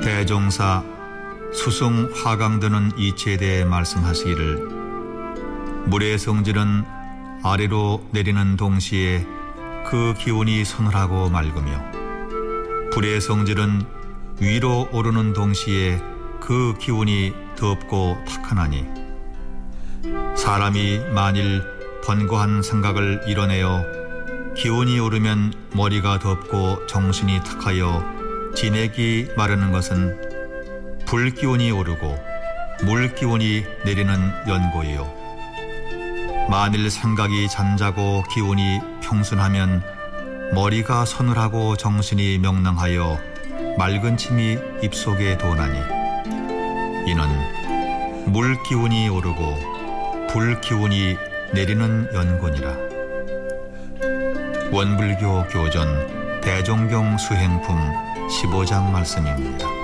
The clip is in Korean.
대종사 수승 화강드는 이치에 대해 말씀하시기를 물의 성질은 아래로 내리는 동시에 그 기운이 서늘하고 맑으며 불의 성질은 위로 오르는 동시에 그 기운이 덥고 탁하나니 사람이 만일 번거한 생각을 이뤄내어 기운이 오르면 머리가 덥고 정신이 탁하여 지내기 마르는 것은 불기운이 오르고 물기운이 내리는 연고이요 만일 생각이 잠자고 기운이 평순하면 머리가 서늘하고 정신이 명랑하여 맑은 침이 입속에 도나니 이는 물기운이 오르고 불기운이 내리는 연고니라. 원불교 교전 대종경 수행품 15장 말씀입니다.